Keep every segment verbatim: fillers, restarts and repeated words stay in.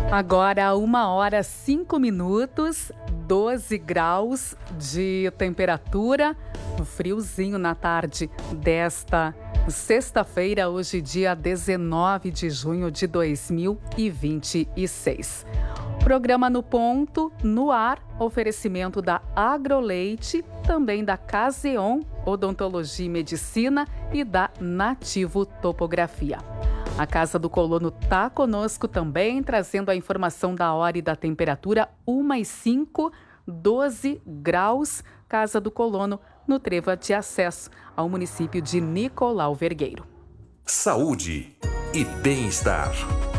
Agora, uma hora, cinco minutos, doze graus de temperatura, um friozinho na tarde desta sexta-feira, hoje dia dezenove de junho de dois mil e vinte e seis. Programa No Ponto, no ar, oferecimento da Agroleite, também da Caseon, Odontologia e Medicina e da Nativo Topografia. A Casa do Colono está conosco também, trazendo a informação da hora e da temperatura, uma e cinco, doze graus, Casa do Colono, no trevo de acesso ao município de Nicolau Vergueiro. Saúde e bem-estar.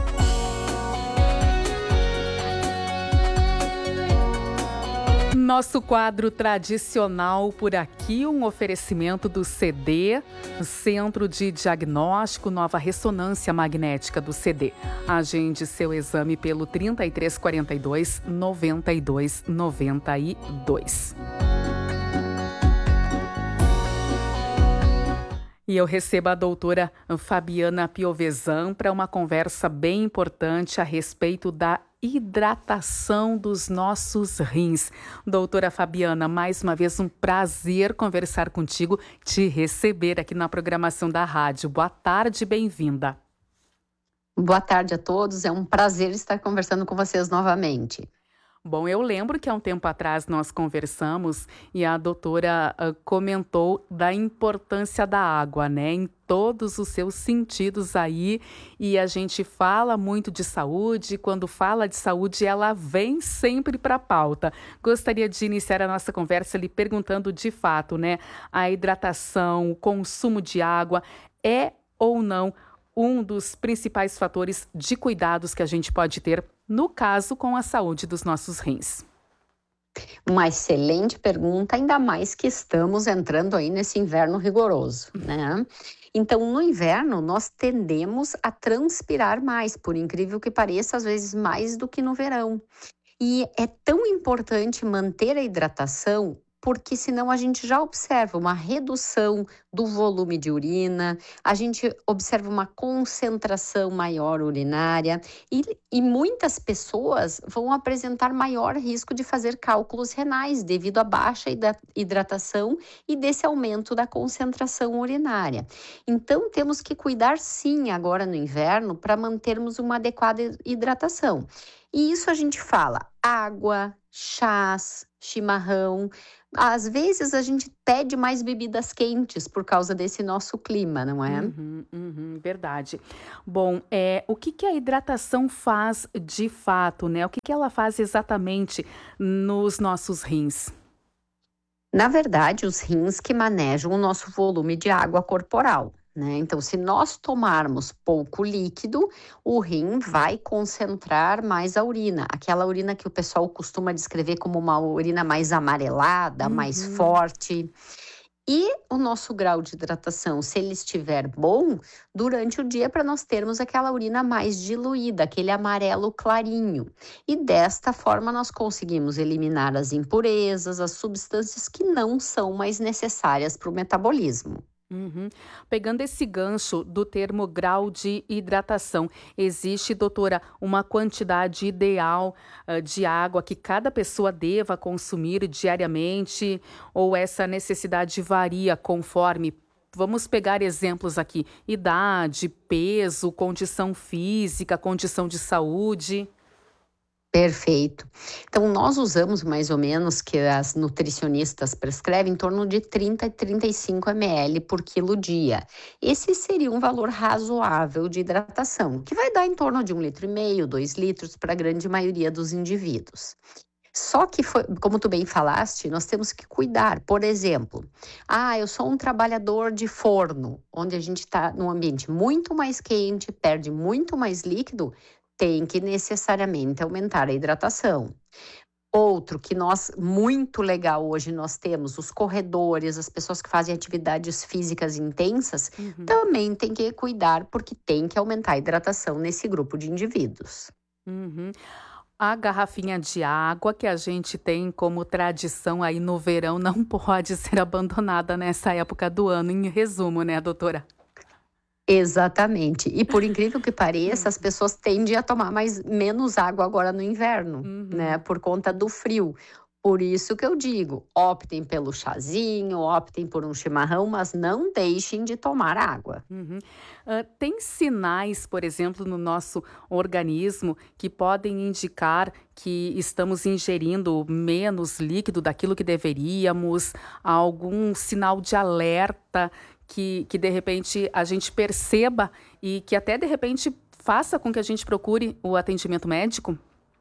Nosso quadro tradicional por aqui, um oferecimento do C D, Centro de Diagnóstico Nova Ressonância Magnética do C D. Agende seu exame pelo trinta e três quarenta e dois, noventa e dois noventa e dois. E eu recebo a doutora Fabiana Piovesan para uma conversa bem importante a respeito da hidratação dos nossos rins. Doutora Fabiana, mais uma vez um prazer conversar contigo, te receber aqui na programação da rádio. Boa tarde, bem-vinda. Boa tarde a todos, é um prazer estar conversando com vocês novamente. Bom, eu lembro que há um tempo atrás nós conversamos e a doutora uh, comentou da importância da água, né, em todos os seus sentidos aí, e a gente fala muito de saúde, quando fala de saúde ela vem sempre para a pauta. Gostaria de iniciar a nossa conversa lhe perguntando de fato, né, a hidratação, o consumo de água é ou não um dos principais fatores de cuidados que a gente pode ter, no caso, com a saúde dos nossos rins? Uma excelente pergunta, ainda mais que estamos entrando aí nesse inverno rigoroso, né? Então, no inverno, nós tendemos a transpirar mais, por incrível que pareça, às vezes mais do que no verão. E é tão importante manter a hidratação, porque senão a gente já observa uma redução do volume de urina, a gente observa uma concentração maior urinária e, e muitas pessoas vão apresentar maior risco de fazer cálculos renais devido à baixa hidratação e desse aumento da concentração urinária. Então temos que cuidar sim agora no inverno para mantermos uma adequada hidratação. E isso a gente fala água, chás, chimarrão. Às vezes a gente pede mais bebidas quentes por causa desse nosso clima, não é? Uhum, uhum, verdade. Bom, é, o que, que a hidratação faz de fato, né? O que, que ela faz exatamente nos nossos rins? Na verdade, os rins que manejam o nosso volume de água corporal. Né? Então, se nós tomarmos pouco líquido, o rim vai concentrar mais a urina. Aquela urina que o pessoal costuma descrever como uma urina mais amarelada, uhum. mais forte. E o nosso grau de hidratação, se ele estiver bom, durante o dia para nós termos aquela urina mais diluída, aquele amarelo clarinho. E desta forma nós conseguimos eliminar as impurezas, as substâncias que não são mais necessárias para o metabolismo. Uhum. Pegando esse gancho do termo grau de hidratação, existe, doutora, uma quantidade ideal uh, de água que cada pessoa deva consumir diariamente, ou essa necessidade varia conforme? Vamos pegar exemplos aqui: idade, peso, condição física, condição de saúde. Perfeito. Então, nós usamos mais ou menos, que as nutricionistas prescrevem, em torno de trinta a trinta e cinco mililitros por quilo dia. Esse seria um valor razoável de hidratação, que vai dar em torno de um litro e meio, dois litros para a grande maioria dos indivíduos. Só que, foi, como tu bem falaste, nós temos que cuidar. Por exemplo, ah, eu sou um trabalhador de forno, onde a gente está num ambiente muito mais quente, perde muito mais líquido, tem que necessariamente aumentar a hidratação. Outro que nós, muito legal hoje, nós temos os corredores, as pessoas que fazem atividades físicas intensas, uhum. também tem que cuidar, porque tem que aumentar a hidratação nesse grupo de indivíduos. Uhum. A garrafinha de água que a gente tem como tradição aí no verão não pode ser abandonada nessa época do ano, em resumo, né, doutora? Exatamente. E por incrível que pareça, as pessoas tendem a tomar mais, menos água agora no inverno, né? Uhum. Por conta do frio. Por isso que eu digo, optem pelo chazinho, optem por um chimarrão, mas não deixem de tomar água. Uhum. Hã, tem sinais, por exemplo, no nosso organismo que podem indicar que estamos ingerindo menos líquido daquilo que deveríamos? Algum sinal de alerta que que de repente a gente perceba e que até de repente faça com que a gente procure o atendimento médico?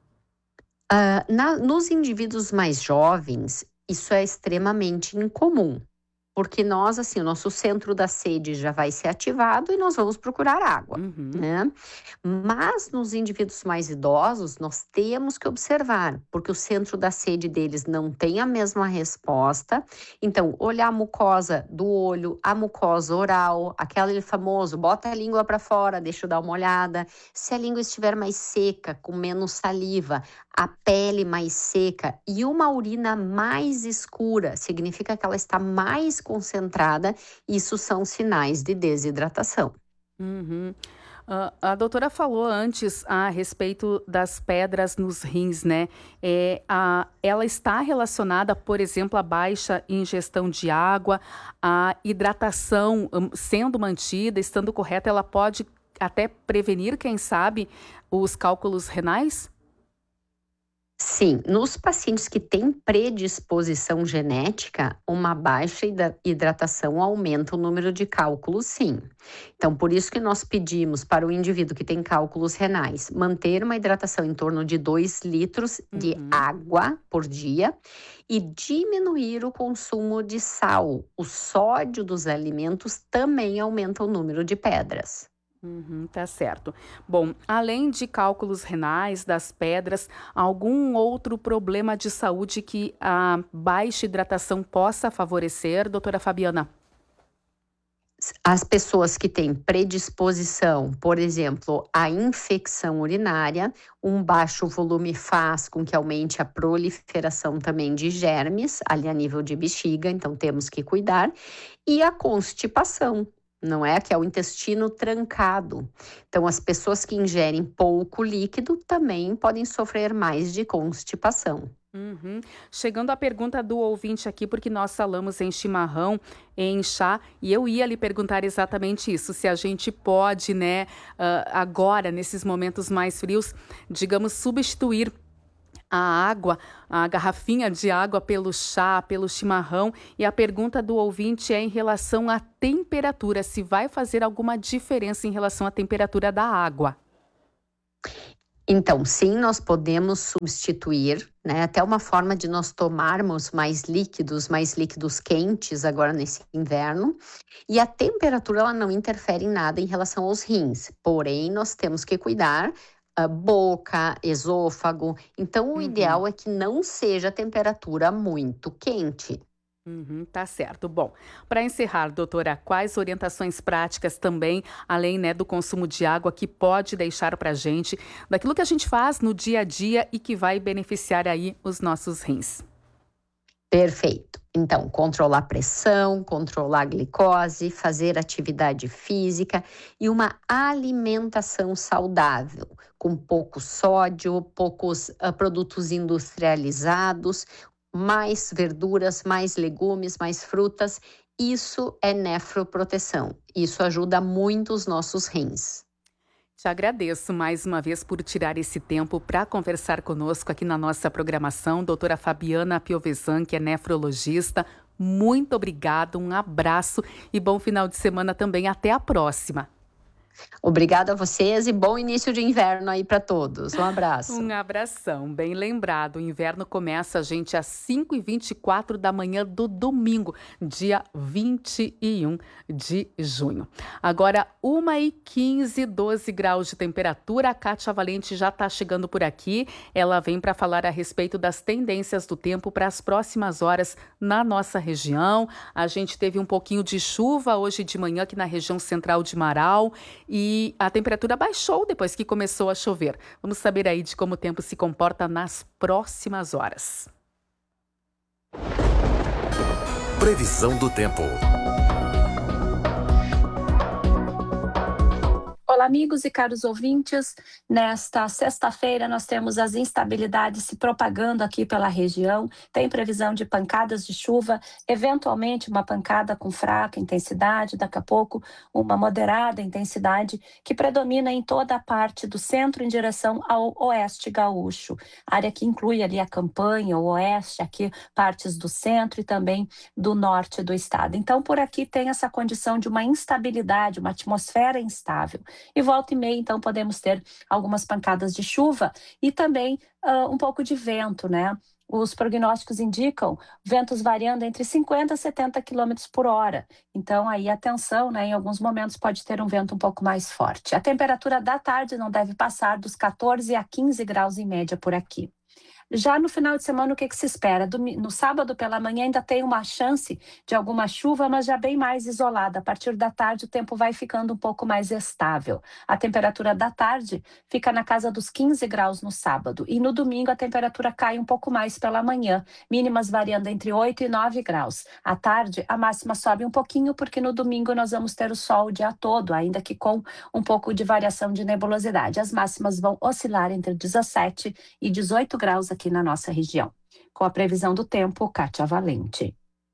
Ah, na- nos indivíduos mais jovens, isso é extremamente incomum, porque nós, assim, o nosso centro da sede já vai ser ativado e nós vamos procurar água, Uhum. né? Mas nos indivíduos mais idosos, nós temos que observar, porque o centro da sede deles não tem a mesma resposta. Então, olhar a mucosa do olho, a mucosa oral, aquele famoso, bota a língua para fora, deixa eu dar uma olhada. Se a língua estiver mais seca, com menos saliva, a pele mais seca e uma urina mais escura, significa que ela está mais concentrada, isso são sinais de desidratação. Uhum. Ah, a doutora falou antes a respeito das pedras nos rins, né? É, a, ela está relacionada, por exemplo, à baixa ingestão de água, a hidratação hum, sendo mantida, estando correta, ela pode até prevenir, quem sabe, os cálculos renais? Sim, nos pacientes que têm predisposição genética, uma baixa hida- hidratação aumenta o número de cálculos, sim. Então, por isso que nós pedimos para o indivíduo que tem cálculos renais manter uma hidratação em torno de dois litros de Uhum. água por dia e diminuir o consumo de sal. O sódio dos alimentos também aumenta o número de pedras. Uhum, tá certo. Bom, além de cálculos renais, das pedras, algum outro problema de saúde que a baixa hidratação possa favorecer, doutora Fabiana? As pessoas que têm predisposição, por exemplo, à infecção urinária, um baixo volume faz com que aumente a proliferação também de germes, ali a nível de bexiga, então temos que cuidar, e a constipação, não é? Que é o intestino trancado. Então, as pessoas que ingerem pouco líquido também podem sofrer mais de constipação. Uhum. Chegando à pergunta do ouvinte aqui, porque nós falamos em chimarrão, em chá, e eu ia lhe perguntar exatamente isso, se a gente pode, né, ah, agora, nesses momentos mais frios, digamos, substituir a água, a garrafinha de água pelo chá, pelo chimarrão. E a pergunta do ouvinte é em relação à temperatura, se vai fazer alguma diferença em relação à temperatura da água. Então, sim, nós podemos substituir, né? Até uma forma de nós tomarmos mais líquidos, mais líquidos quentes agora nesse inverno. E a temperatura, ela não interfere em nada em relação aos rins. Porém, nós temos que cuidar, ah, boca, esôfago. Então, o Uhum. ideal é que não seja temperatura muito quente. Uhum, tá certo. Bom, para encerrar, doutora, quais orientações práticas também, além, né, do consumo de água, que pode deixar para a gente, daquilo que a gente faz no dia a dia e que vai beneficiar aí os nossos rins? Perfeito. Então, controlar a pressão, controlar a glicose, fazer atividade física e uma alimentação saudável, com pouco sódio, poucos ah, produtos industrializados, mais verduras, mais legumes, mais frutas. Isso é nefroproteção. Isso ajuda muito os nossos rins. Te agradeço mais uma vez por tirar esse tempo para conversar conosco aqui na nossa programação, doutora Fabiana Piovesan, que é nefrologista. Muito obrigada, um abraço e bom final de semana também. Até a próxima. Obrigada a vocês e bom início de inverno aí para todos. Um Um abraço. abração, bem lembrado. O inverno começa, gente, às cinco e vinte e quatro da manhã do domingo, dia vinte e um de junho. Agora, uma e quinze, doze graus de temperatura. A Kátia Valente já está chegando por aqui. Ela vem para falar a respeito das tendências do tempo para as próximas horas na nossa região. A gente teve um pouquinho de chuva hoje de manhã aqui na região central de Marau e a temperatura baixou depois que começou a chover. Vamos saber aí de como o tempo se comporta nas próximas horas. Previsão do tempo. Olá, amigos e caros ouvintes. Nesta sexta-feira, nós temos as instabilidades se propagando aqui pela região. Tem previsão de pancadas de chuva, eventualmente uma pancada com fraca intensidade, daqui a pouco uma moderada intensidade, que predomina em toda a parte do centro em direção ao oeste gaúcho. Área que inclui ali a campanha, o oeste, aqui partes do centro e também do norte do estado. Então, por aqui tem essa condição de uma instabilidade, uma atmosfera instável. E volta e meia, então, podemos ter algumas pancadas de chuva e também uh, um pouco de vento, né? Os prognósticos indicam ventos variando entre cinquenta a setenta quilômetros por hora. Então, aí, atenção, né? Em alguns momentos pode ter um vento um pouco mais forte. A temperatura da tarde não deve passar dos quatorze a quinze graus em média por aqui. Já no final de semana, o que, que se espera? No sábado pela manhã ainda tem uma chance de alguma chuva, mas já bem mais isolada. A partir da tarde o tempo vai ficando um pouco mais estável. A temperatura da tarde fica na casa dos quinze graus no sábado. E no domingo a temperatura cai um pouco mais pela manhã, mínimas variando entre oito e nove graus. À tarde a máxima sobe um pouquinho porque no domingo nós vamos ter o sol o dia todo, ainda que com um pouco de variação de nebulosidade. As máximas vão oscilar entre dezessete e dezoito graus aqui aqui na nossa região. Com a previsão do tempo, Kátia Valente.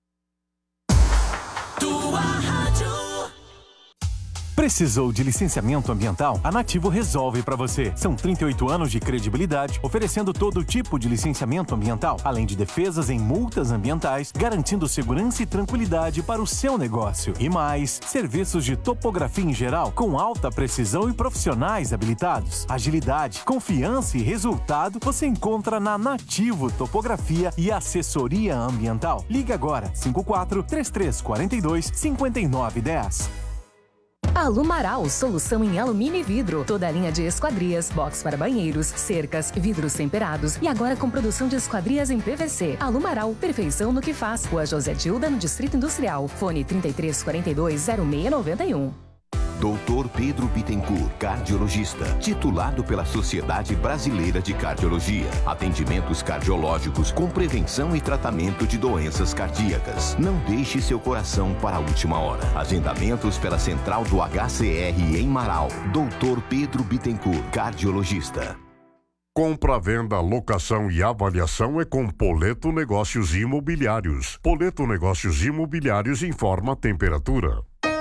Tua rádio. Precisou de licenciamento ambiental? A Nativo resolve para você. São trinta e oito anos de credibilidade, oferecendo todo tipo de licenciamento ambiental, além de defesas em multas ambientais, garantindo segurança e tranquilidade para o seu negócio. E mais, serviços de topografia em geral, com alta precisão e profissionais habilitados. Agilidade, confiança e resultado você encontra na Nativo Topografia e Assessoria Ambiental. Ligue agora, cinco quatro, três três quatro dois, cinco nove um zero. Alumaral, solução em alumínio e vidro. Toda a linha de esquadrias, box para banheiros, cercas, vidros temperados e agora com produção de esquadrias em P V C. Alumaral, perfeição no que faz. Rua José Dilda, no Distrito Industrial. Fone trinta e três quarenta e dois, zero seis noventa e um. doutor Pedro Bittencourt, cardiologista, titulado pela Sociedade Brasileira de Cardiologia. Atendimentos cardiológicos com prevenção e tratamento de doenças cardíacas. Não deixe seu coração para a última hora. Agendamentos pela Central do H C R em Marau. doutor Pedro Bittencourt, cardiologista. Compra, venda, locação e avaliação é com Poleto Negócios Imobiliários. Poleto Negócios Imobiliários informa a temperatura.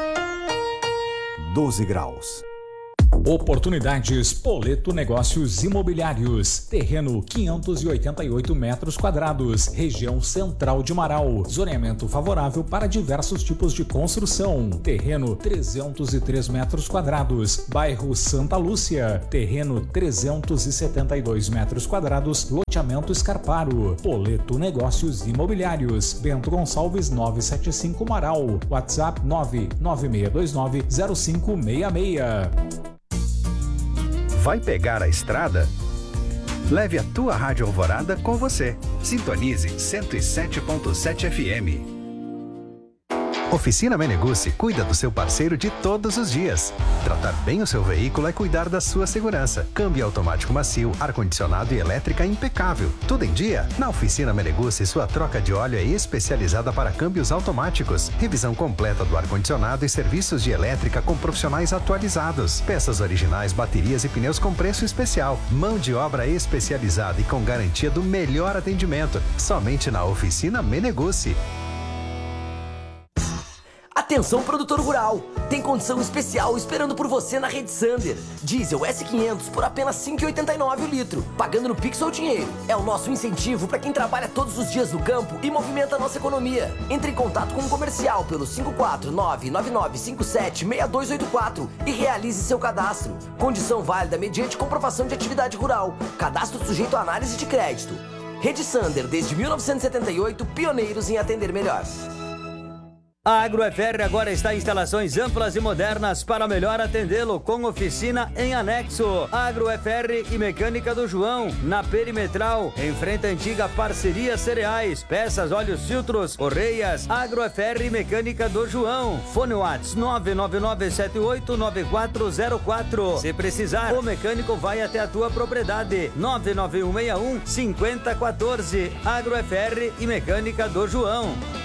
doze graus. Oportunidades Poleto Negócios Imobiliários. Terreno quinhentos e oitenta e oito metros quadrados, região central de Marau. Zoneamento favorável para diversos tipos de construção. Terreno trezentos e três metros quadrados, bairro Santa Lúcia. Terreno trezentos e setenta e dois metros quadrados, loteamento Escarparo. Poleto Negócios Imobiliários. Bento Gonçalves novecentos e setenta e cinco Marau. WhatsApp nove nove seis dois nove zero cinco seis seis. Vai pegar a estrada? Leve a tua Rádio Alvorada com você. Sintonize cento e sete ponto sete F M. Oficina Meneguzzi cuida do seu parceiro de todos os dias. Tratar bem o seu veículo é cuidar da sua segurança. Câmbio automático macio, ar-condicionado e elétrica impecável. Tudo em dia? Na Oficina Meneguzzi, sua troca de óleo é especializada para câmbios automáticos. Revisão completa do ar-condicionado e serviços de elétrica com profissionais atualizados. Peças originais, baterias e pneus com preço especial. Mão de obra especializada e com garantia do melhor atendimento. Somente na Oficina Meneguzzi. Atenção, produtor rural! Tem condição especial esperando por você na Rede Sander. Diesel S quinhentos por apenas cinco reais e oitenta e nove centavos o litro, pagando no Pix ou dinheiro. É o nosso incentivo para quem trabalha todos os dias no campo e movimenta a nossa economia. Entre em contato com o comercial pelo cinco quatro nove nove nove cinco sete seis dois oito quatro e realize seu cadastro. Condição válida mediante comprovação de atividade rural. Cadastro sujeito à análise de crédito. Rede Sander, desde mil novecentos e setenta e oito, pioneiros em atender melhor. A AgroFR agora está em instalações amplas e modernas para melhor atendê-lo, com oficina em anexo. AgroFR e Mecânica do João, na Perimetral, em frente à antiga Parceria Cereais. Peças, óleos, filtros, correias. AgroFR e Mecânica do João. Fone Whats nove nove nove sete oito nove quatro zero quatro. Se precisar, o mecânico vai até a tua propriedade. nove nove um seis um cinco zero um quatro. AgroFR e Mecânica do João.